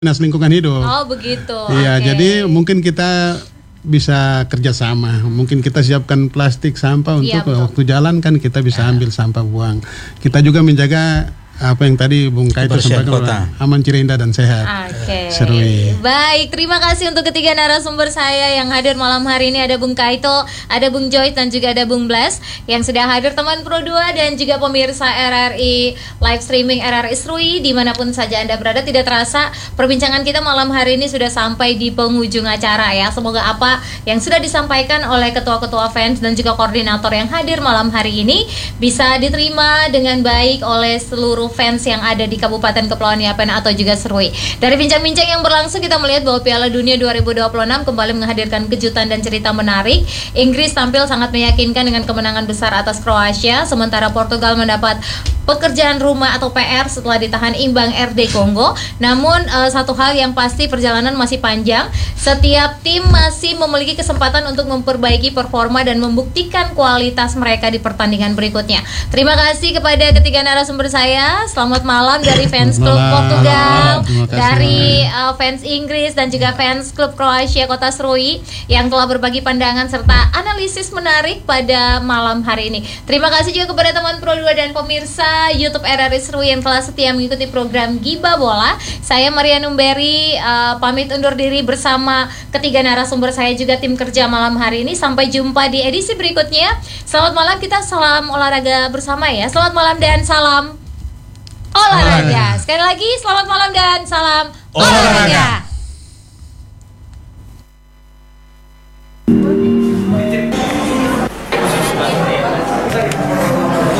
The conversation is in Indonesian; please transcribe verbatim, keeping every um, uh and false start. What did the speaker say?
Dinas Lingkungan Hidup. Oh begitu. Iya, okay. Jadi mungkin kita bisa kerjasama. Mungkin kita siapkan plastik sampah untuk ya, waktu jalan kan kita bisa ambil sampah buang. Kita juga menjaga apa yang tadi Bung Kaito sampaikan, aman, Cira, indah dan sehat. Oke. Okay. Baik, terima kasih untuk ketiga narasumber saya yang hadir malam hari ini. Ada Bung Kaito, ada Bung Joy, dan juga ada Bung Bless yang sudah hadir, teman Pro dua dan juga pemirsa R R I live streaming R R I Serui dimanapun saja Anda berada. Tidak terasa perbincangan kita malam hari ini sudah sampai di penghujung acara ya. Semoga apa yang sudah disampaikan oleh ketua-ketua fans dan juga koordinator yang hadir malam hari ini bisa diterima dengan baik oleh seluruh fans yang ada di Kabupaten Kepulauan Yapen atau juga Serui. Dari bincang-bincang yang berlangsung kita melihat bahwa Piala Dunia dua ribu dua puluh enam kembali menghadirkan kejutan dan cerita menarik. Inggris tampil sangat meyakinkan dengan kemenangan besar atas Kroasia, sementara Portugal mendapat pekerjaan rumah atau P R setelah ditahan imbang R D Kongo. Namun uh, satu hal yang pasti, perjalanan masih panjang. Setiap tim masih memiliki kesempatan untuk memperbaiki performa dan membuktikan kualitas mereka di pertandingan berikutnya. Terima kasih kepada ketiga narasumber saya. Selamat malam dari fans klub Portugal, dari uh, fans Inggris dan juga fans klub Kroasia Kota Serui yang telah berbagi pandangan serta analisis menarik pada malam hari ini. Terima kasih juga kepada teman Pro dua dan pemirsa YouTube R R I Serui yang telah setia mengikuti program Giba Bola. Saya Maria Numberi uh, pamit undur diri bersama ketiga narasumber saya juga tim kerja malam hari ini. Sampai jumpa di edisi berikutnya. Selamat malam, kita salam olahraga bersama ya. Selamat malam dan salam olahraga. Sekali lagi selamat malam dan salam olahraga.